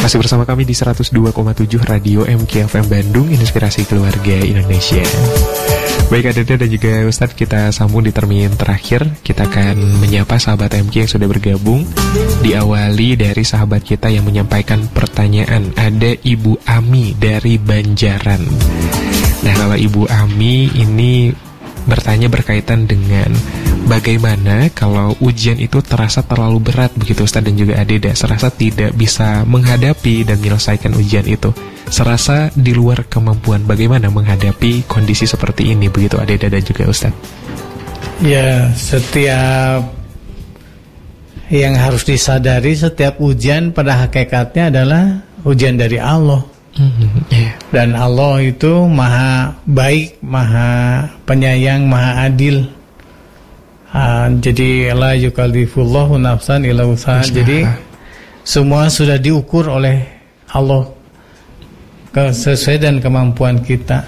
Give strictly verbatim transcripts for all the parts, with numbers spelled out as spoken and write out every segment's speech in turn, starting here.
Masih bersama kami di seratus dua koma tujuh Radio M K F M Bandung, Inspirasi Keluarga Indonesia. Baik Adeda dan juga Ustadz, kita sambung di termin terakhir. Kita akan menyapa sahabat M K yang sudah bergabung. Diawali dari sahabat kita yang menyampaikan pertanyaan. Ada Ibu Ami dari Banjaran. Nah, kalau Ibu Ami ini bertanya berkaitan dengan bagaimana kalau ujian itu terasa terlalu berat, begitu Ustadz dan juga Adeda, serasa tidak bisa menghadapi dan menyelesaikan ujian itu, serasa di luar kemampuan. Bagaimana menghadapi kondisi seperti ini, begitu Adeda dan juga Ustadz? Ya, setiap yang harus disadari, setiap ujian pada hakikatnya adalah ujian dari Allah. Mm-hmm, yeah. Dan Allah itu maha baik, maha penyayang, maha adil. Uh, jadi la yukallifullahu nafsan illa wus'aha. Jadi semua sudah diukur oleh Allah ke, sesuai dan kemampuan kita.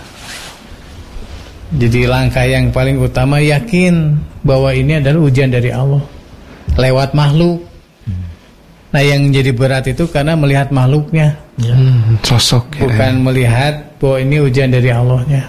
Jadi langkah yang paling utama yakin bahwa ini adalah ujian dari Allah lewat makhluk. Nah, yang jadi berat itu karena melihat makhluknya, hmm, sosok ya, bukan ya. Melihat bahwa ini ujian dari Allahnya.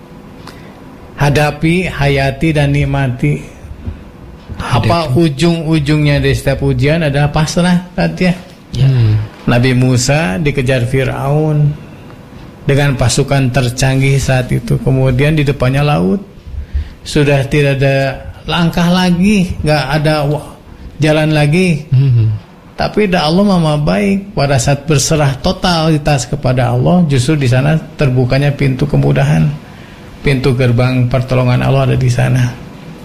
Hadapi, hayati dan nikmati. Apa ujung-ujungnya dari setiap ujian adalah pasrah tadi ya. Hmm. Nabi Musa dikejar Fir'aun dengan pasukan tercanggih saat itu. Kemudian di depannya laut, sudah tidak ada langkah lagi, nggak ada jalan lagi. Hmm. Tapi Allah Maha baik, pada saat berserah totalitas kepada Allah, justru di sana terbukanya pintu kemudahan, pintu gerbang pertolongan Allah ada di sana.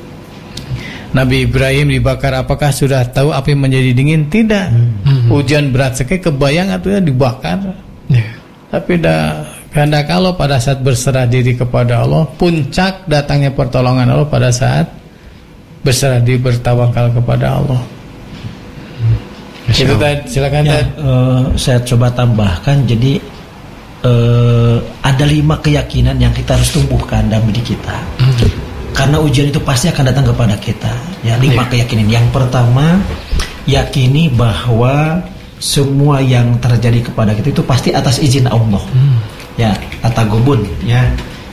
Nabi Ibrahim dibakar, apakah sudah tahu api menjadi dingin? Tidak. Hmm. Hujan berat sekali, kebayang atau dibakar. Yeah. Tapi dah karena kalau pada saat berserah diri kepada Allah, puncak datangnya pertolongan Allah pada saat berserah diri, bertawakal kepada Allah. Hmm. Itu tadi, silakan. Ya, uh, saya coba tambahkan. Jadi uh, ada lima keyakinan yang kita harus tumbuhkan dalam diri kita. Hmm. Karena ujian itu pasti akan datang kepada kita. Ya, lima yeah. keyakinan. Yang pertama, yakini bahwa semua yang terjadi kepada kita itu pasti atas izin Allah. Hmm. Ya, At-Taghabun ya.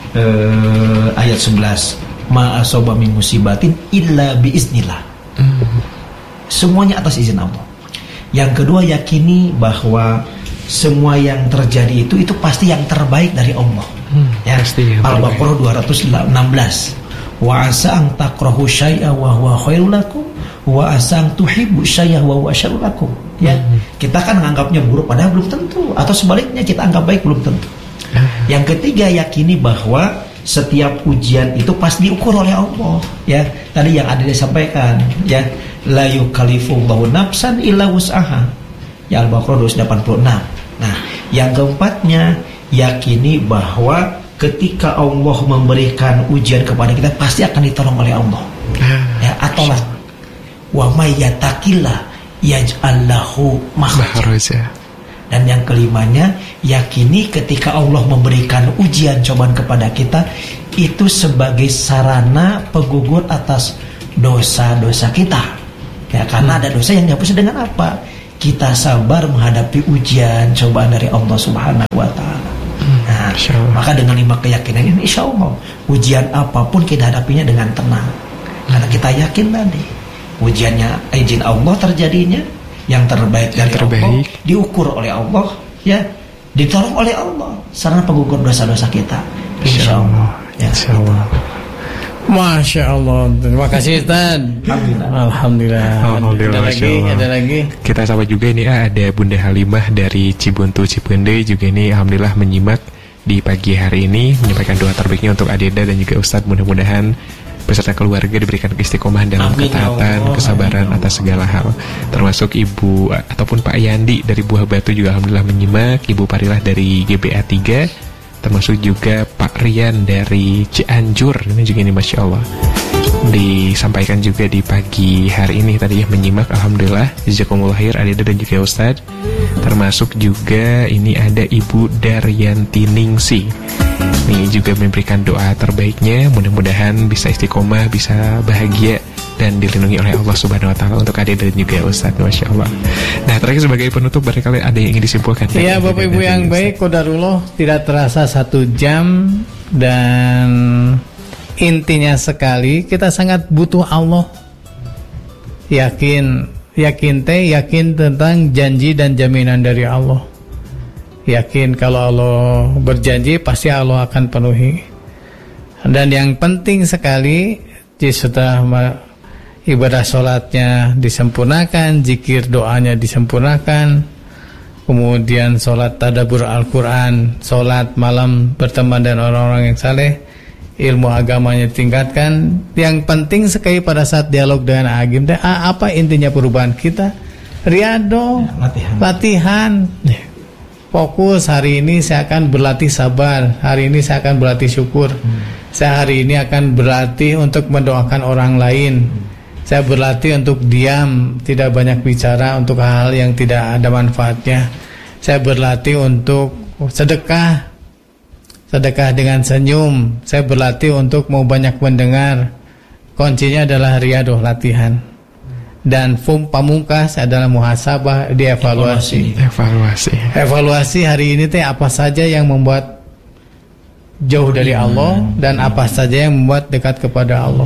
Eh, ayat sebelas. Ma asaba min musibatin illa biiznillah. Hmm. Semuanya atas izin Allah. Yang kedua, yakini bahwa semua yang terjadi itu itu pasti yang terbaik dari Allah. Hmm. Ya, Al-Baqarah dua ratus enam belas. Wa asa an takrahu syai'a wa huwa khairul lakum wa asa an tuhibbu syai'a wa huwa syarrul lakum. Ya, hmm. kita kan menganggapnya buruk padahal belum tentu, atau sebaliknya kita anggap baik belum tentu. Hmm. Yang ketiga, yakini bahwa setiap ujian itu pasti diukur oleh Allah. Ya, tadi yang ada disampaikan, ya, la yukallifullahu nafsan illa wus'aha. Ya, Al-Baqarah dua ratus delapan puluh enam. Nah, yang keempatnya, yakini bahwa ketika Allah memberikan ujian kepada kita pasti akan ditolong oleh Allah. Ya, atau lah wa may yattaqillah yaj'al lahu makhraja. Dan yang kelimanya, yakini ketika Allah memberikan ujian cobaan kepada kita itu sebagai sarana penggugur atas dosa-dosa kita. Ya, karena hmm. ada dosa yang dihapus dengan apa? Kita sabar menghadapi ujian cobaan dari Allah Subhanahu wa taala. Nah, maka dengan lima keyakinan ini, insya Allah ujian apapun kita hadapinya dengan tenang. Karena kita yakin tadi ujiannya izin Allah terjadinya, yang terbaik dari yang terbaik. Allah, diukur oleh Allah, ya, ditolong oleh Allah, sarana penggugur dosa-dosa kita. Insya Allah. Ya, insya Allah. Masya Allah. Terima kasih Ustaz. Alhamdulillah. Alhamdulillah. Alhamdulillah. Ada lagi, ada lagi. Kita sapa juga ini ada Bunda Halimah dari Cibuntu Cipende juga ini alhamdulillah menyimak di pagi hari ini, menyampaikan doa terbaiknya untuk Adeda dan juga Ustadz. Mudah-mudahan beserta keluarga diberikan keistiqomahan dalam Amin, ketaatan, Allah, kesabaran Amin, atas segala hal. Termasuk Ibu ataupun Pak Yandi dari Buah Batu juga alhamdulillah menyimak, Ibu Parilah dari G B A tiga, termasuk juga Pak Rian dari Cianjur. Ini juga ini Masya Allah disampaikan juga di pagi hari ini tadi ya, menyimak alhamdulillah. Jazakumullah khair Adeda dan juga Ustadz. Termasuk juga ini ada Ibu Daryanti Ningsi, ini juga memberikan doa terbaiknya, mudah-mudahan bisa istiqomah, bisa bahagia dan dilindungi oleh Allah Subhanahu Wa Taala untuk adik dan juga Ustadz. Masya Allah. Nah, terakhir sebagai penutup barangkali ada yang ingin disimpulkan. Iya, Bapak Ibu yang baik, qadarullah, tidak terasa satu jam dan intinya sekali kita sangat butuh Allah. Yakin, yakin teh, yakin tentang janji dan jaminan dari Allah. Yakin kalau Allah berjanji pasti Allah akan penuhi. Dan yang penting sekali, setelah ibadah sholatnya disempurnakan, zikir doanya disempurnakan, kemudian sholat tadabbur Al-Quran, sholat malam berteman dan orang-orang yang saleh, ilmu agamanya tingkatkan. Yang penting sekali pada saat dialog dengan Agim, apa intinya perubahan kita? Riado, latihan, latihan. Fokus, hari ini saya akan berlatih sabar, hari ini saya akan berlatih syukur, hmm. saya hari ini akan berlatih untuk mendoakan orang lain, hmm. saya berlatih untuk diam, tidak banyak bicara untuk hal-hal yang tidak ada manfaatnya, saya berlatih untuk sedekah, sedekah dengan senyum, saya berlatih untuk mau banyak mendengar. Kuncinya adalah riadoh, latihan. Dan fum pamungkas adalah muhasabah, dievaluasi. Evaluasi. Evaluasi hari ini teh apa saja yang membuat jauh dari Allah dan apa saja yang membuat dekat kepada Allah.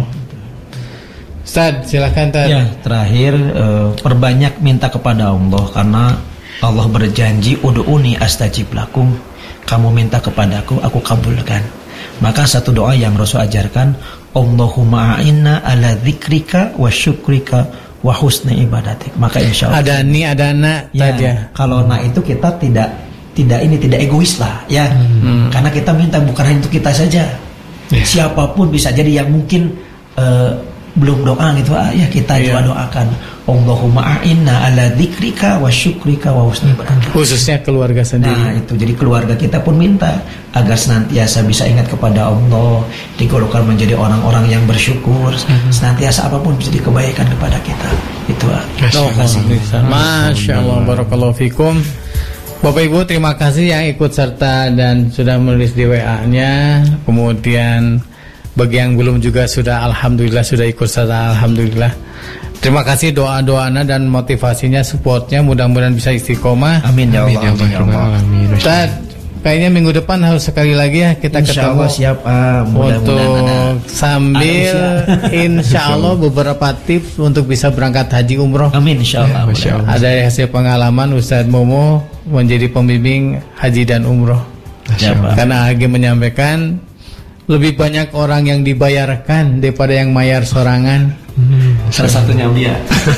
Ustaz, silakan Tad. Ya, terakhir eh, perbanyak minta kepada Allah karena Allah berjanji ud'uni astajib lakum. Kamu minta kepadaku, aku kabulkan. Maka satu doa yang Rasul ajarkan, Allahumma a'inna ala dzikrika wa syukrika wa husni ibadatik. Maka insya Allah ada ni ada na ya, tadi ya. Kalau na itu kita tidak tidak ini tidak egois lah ya. Hmm. Karena kita minta bukan hanya untuk kita saja. Yeah. Siapapun bisa jadi yang mungkin uh, belum doa gitu ah, ya kita yeah. juga doakan Allahumma a'inna ala dzikrika wa syukrika wa husni ibadatik. Khususnya keluarga sendiri. Nah, itu jadi keluarga kita pun minta agar senantiasa bisa ingat kepada Allah, digolongkan menjadi orang-orang yang bersyukur, mm-hmm. senantiasa apapun jadi kebaikan kepada kita. Itu ah. Terima kasih. Masya Allah, barakallahu fikum. Bapak Ibu, terima kasih yang ikut serta dan sudah menulis di W A-nya. Kemudian bagi yang belum juga sudah alhamdulillah sudah ikut serta, alhamdulillah. Terima kasih doa-doanya dan motivasinya, supportnya, mudah-mudahan bisa istiqomah. Amin ya Allah. Amin ya Allah. Amin. Ustaz, kayaknya minggu depan harus sekali lagi ya kita insya ketemu. Allah siap ah, untuk sambil insya Allah beberapa tips untuk bisa berangkat haji umroh. Amin insya Allah. Ya, ada hasil pengalaman Ustaz Momo menjadi pembimbing haji dan umroh. Karena Agi menyampaikan lebih banyak orang yang dibayarkan daripada yang mayar sorangan. Hmm, salah satunya dia.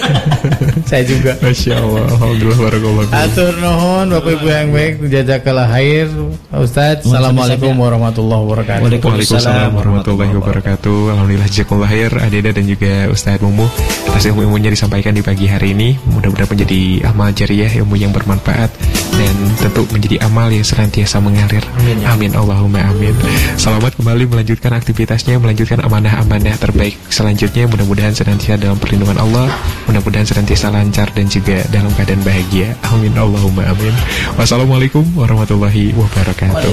Saya juga. Masya Allah. Alhamdulillah barakallahu. Atur nuhun Bapak Ibu yang baik, jazakallah khair. Ustaz, assalamualaikum warahmatullahi wabarakatuh. Waalaikumsalam warahmatullahi wabarakatuh. Alhamdulillah jazakallah khair Adeda dan juga Ustaz Mumu atas ilmu-ilmunya disampaikan di pagi hari ini. Mudah-mudahan menjadi amal jariah, ilmu yang bermanfaat dan tentu menjadi amal yang senantiasa mengalir. Amin, ya. Amin Allahumma amin. Selamat kembali melanjutkan aktivitasnya, melanjutkan amanah-amanah terbaik selanjutnya. Mudah-mudahan senantiasa dalam perlindungan Allah, mudah-mudahan senantiasa lancar dan juga dalam keadaan bahagia. Amin Allahumma amin. Wassalamualaikum warahmatullahi wabarakatuh.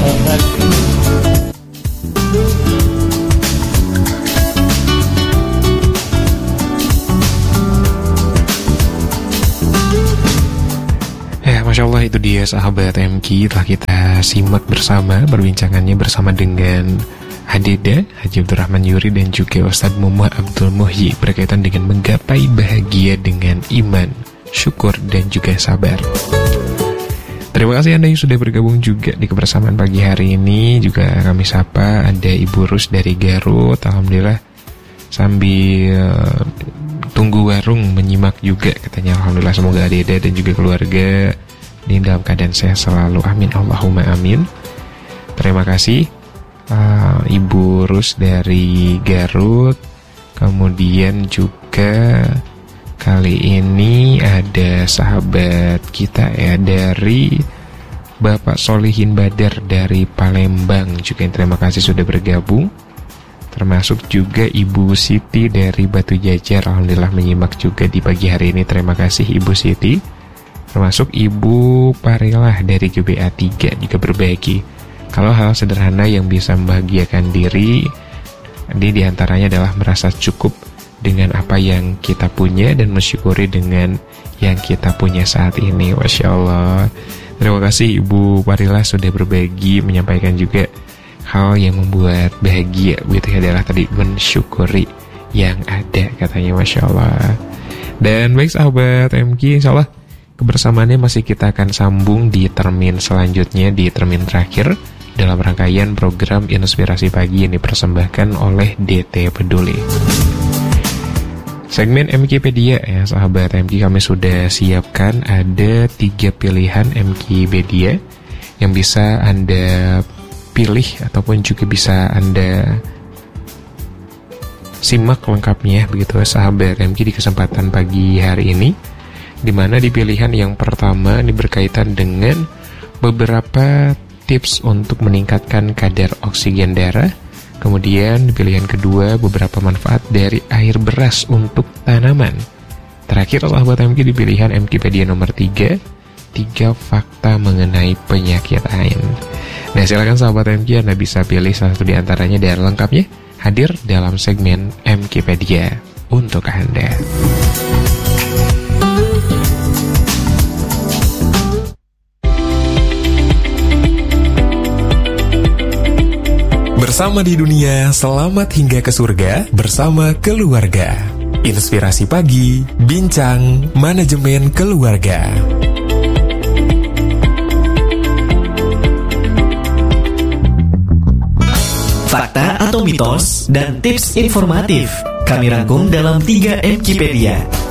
Ya, Masya Allah, itu dia sahabat M K. Telah kita simak bersama perbincangannya bersama dengan Adeda Haji Abdurrahman Yuri dan juga Ustadz Muhammad Abdul Muhyi berkaitan dengan menggapai bahagia dengan iman, syukur dan juga sabar. Terima kasih Anda yang sudah bergabung juga di kebersamaan pagi hari ini. Juga kami sapa ada Ibu Rus dari Garut. Alhamdulillah sambil tunggu warung menyimak juga katanya. Alhamdulillah, semoga Adeda dan juga keluarga ini dalam keadaan sehat selalu. Amin Allahumma amin. Terima kasih Uh, Ibu Rus dari Garut. Kemudian juga kali ini ada sahabat kita ya dari Bapak Solihin Badar dari Palembang juga, yang terima kasih sudah bergabung. Termasuk juga Ibu Siti dari Batu Jajar, alhamdulillah menyimak juga di pagi hari ini. Terima kasih Ibu Siti. Termasuk Ibu Parilah dari G B A tiga juga berbagi. Kalau hal sederhana yang bisa membahagiakan diri, ini diantaranya adalah merasa cukup dengan apa yang kita punya dan mensyukuri dengan yang kita punya saat ini. Masya Allah. Terima kasih Ibu Warila sudah berbagi, menyampaikan juga hal yang membuat bahagia. Begitu adalah tadi mensyukuri yang ada, katanya. Masya Allah. Dan baik sahabat M K, insya Allah kebersamaannya masih kita akan sambung di termin selanjutnya, di termin terakhir dalam rangkaian program Inspirasi Pagi yang dipersembahkan oleh D T Peduli. Segmen M K Pedia ya sahabat M K, kami sudah siapkan ada tiga pilihan M K Pedia yang bisa Anda pilih ataupun juga bisa Anda simak lengkapnya begitu sahabat M K di kesempatan pagi hari ini, dimana di pilihan yang pertama ini berkaitan dengan beberapa tips untuk meningkatkan kadar oksigen darah. Kemudian pilihan kedua beberapa manfaat dari air beras untuk tanaman. Terakhir sahabat M K di pilihan M K Pedia nomor tiga, tiga fakta mengenai penyakit ain. Nah silakan sahabat M K, Anda bisa pilih salah satu di antaranya dan lengkapnya hadir dalam segmen M K Pedia untuk Anda. Bersama di dunia, selamat hingga ke surga bersama keluarga. Inspirasi Pagi, bincang manajemen keluarga. Fakta atau mitos dan tips informatif kami rangkum dalam tiga M K Pedia.